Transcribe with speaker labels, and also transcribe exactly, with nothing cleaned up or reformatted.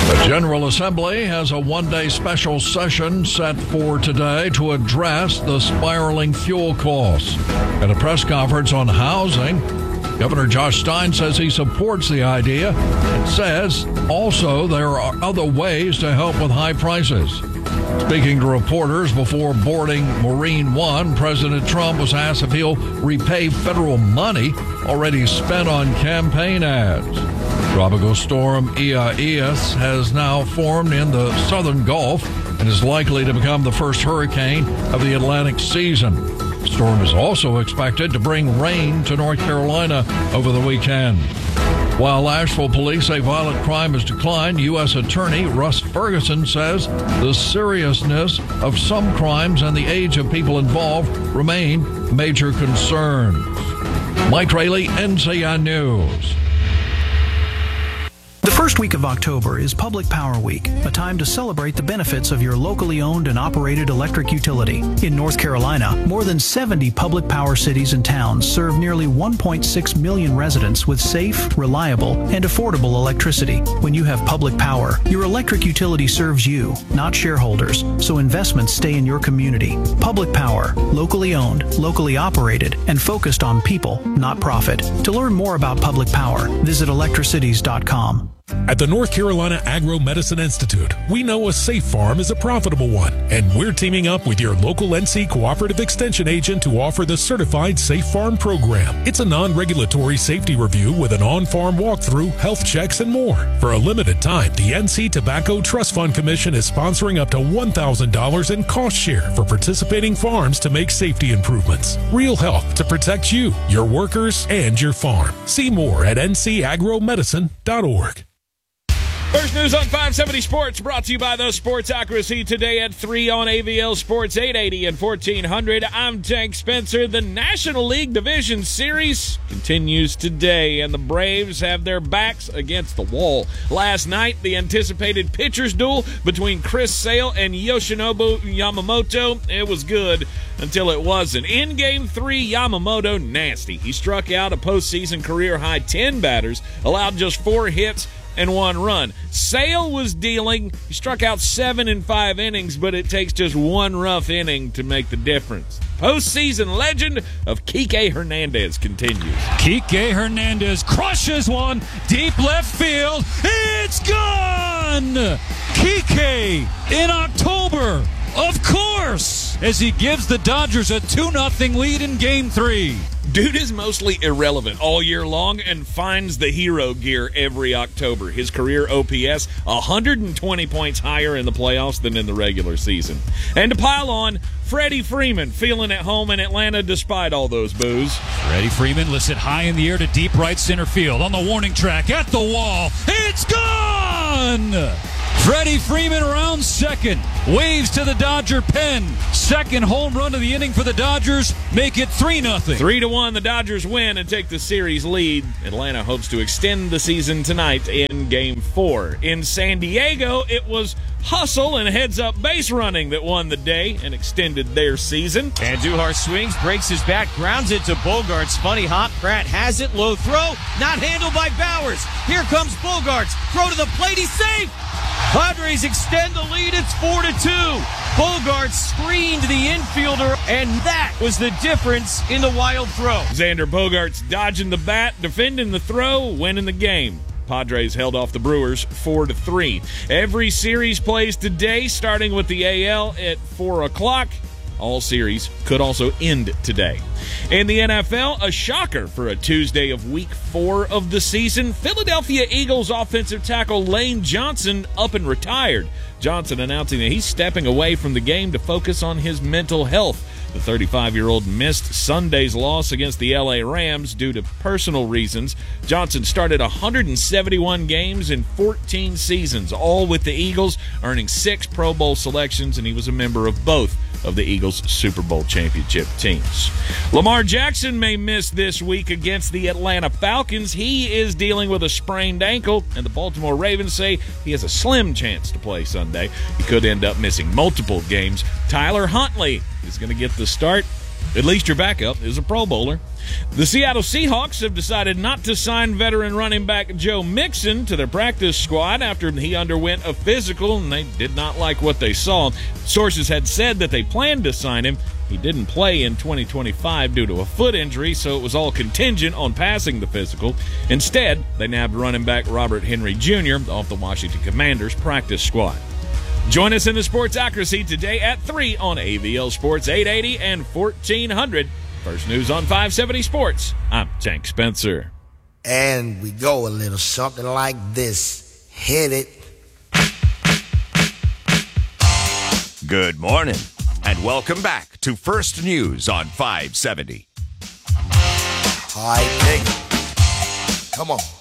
Speaker 1: The General Assembly has a one-day special session set for today to address the spiraling fuel costs. At a press conference on housing, Governor Josh Stein says he supports the idea and says also there are other ways to help with high prices. Speaking to reporters before boarding Marine One, President Trump was asked if he'll repay federal money already spent on campaign ads. Tropical storm Isaias has now formed in the southern Gulf and is likely to become the first hurricane of the Atlantic season. The storm is also expected to bring rain to North Carolina over the weekend. While Asheville police say violent crime has declined, U S Attorney Russ Ferguson says the seriousness of some crimes and the age of people involved remain major concerns. Mike Rayleigh, N C I News.
Speaker 2: The first week of October is Public Power Week, a time to celebrate the benefits of your locally owned and operated electric utility. In North Carolina, more than seventy public power cities and towns serve nearly one point six million residents with safe, reliable, and affordable electricity. When you have public power, your electric utility serves you, not shareholders, so investments stay in your community. Public power, locally owned, locally operated, and focused on people, not profit. To learn more about public power, visit electricities dot com.
Speaker 3: At the North Carolina Agro-Medicine Institute, we know a safe farm is a profitable one, and we're teaming up with your local N C Cooperative Extension agent to offer the Certified Safe Farm Program. It's a non-regulatory safety review with an on-farm walkthrough, health checks, and more. For a limited time, the N C Tobacco Trust Fund Commission is sponsoring up to one thousand dollars in cost share for participating farms to make safety improvements. Real help to protect you, your workers, and your farm. See more at N C agro medicine dot org.
Speaker 4: First news on five seventy Sports, brought to you by The Sports Accuracy, today at three on A V L Sports eight eighty and fourteen hundred. I'm Tank Spencer. The National League Division Series continues today, and the Braves have their backs against the wall. Last night, the anticipated pitcher's duel between Chris Sale and Yoshinobu Yamamoto, it was good until it wasn't. In Game three, Yamamoto nasty. He struck out a postseason career-high ten batters, allowed just four hits, and one run. Sale was dealing. He struck out seven in five innings, but it takes just one rough inning to make the difference. Postseason legend of Kike Hernandez continues.
Speaker 5: Kike Hernandez crushes one deep left field. It's gone! Kike in October, of course, as he gives the Dodgers a two nothing lead in Game three.
Speaker 4: Dude is mostly irrelevant all year long and finds the hero gear every October. His career O P S one hundred twenty points higher in the playoffs than in the regular season. And to pile on, Freddie Freeman feeling at home in Atlanta despite all those boos.
Speaker 5: Freddie Freeman lifts it high in the air to deep right center field. On the warning track, at the wall, it's gone! Freddie Freeman around second, waves to the Dodger pen. Second home run of the inning for the Dodgers, make it three nothing.
Speaker 4: Three to one, the Dodgers win and take the series lead. Atlanta hopes to extend the season tonight in Game four. In San Diego, it was hustle and heads-up base running that won the day and extended their season.
Speaker 6: And Duhar swings, breaks his bat, grounds it to Bogarts. Funny hop, Pratt has it, low throw, not handled by Bowers. Here comes Bogarts, throw to the plate, he's safe! Padres extend the lead, it's four to two. Bogarts screened the infielder, and that was the difference in the wild throw.
Speaker 4: Xander Bogarts dodging the bat, defending the throw, winning the game. Padres held off the Brewers four to three. Every series plays today, starting with the A L at four o'clock. All series could also end today. In the N F L, a shocker for a Tuesday of week four of the season. Philadelphia Eagles offensive tackle Lane Johnson up and retired. Johnson announcing that he's stepping away from the game to focus on his mental health. The thirty-five-year-old missed Sunday's loss against the L A Rams due to personal reasons. Johnson started one hundred seventy-one games in fourteen seasons, all with the Eagles, earning six Pro Bowl selections, and he was a member of both of the Eagles' Super Bowl championship teams. Lamar Jackson may miss this week against the Atlanta Falcons. He is dealing with a sprained ankle, and the Baltimore Ravens say he has a slim chance to play Sunday. He could end up missing multiple games. Tyler Huntley is going to get the start. At least your backup is a Pro Bowler. The Seattle Seahawks have decided not to sign veteran running back Joe Mixon to their practice squad after he underwent a physical, and they did not like what they saw. Sources had said that they planned to sign him. He didn't play in twenty twenty-five due to a foot injury, so it was all contingent on passing the physical. Instead, they nabbed running back Robert Henry Junior off the Washington Commanders practice squad. Join us in the Sports Accuracy today at three on A V L Sports eight eighty and fourteen hundred. First news on five seventy Sports. I'm Tank Spencer.
Speaker 7: And we go a little something like this. Hit it.
Speaker 8: Good morning, and welcome back to First News on five seventy.
Speaker 7: All right, nigga. Come on.